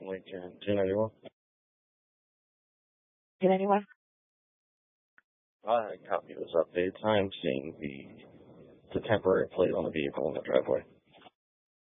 Like 291. 291? Copy this update. I'm seeing the temporary plate on the vehicle in the driveway.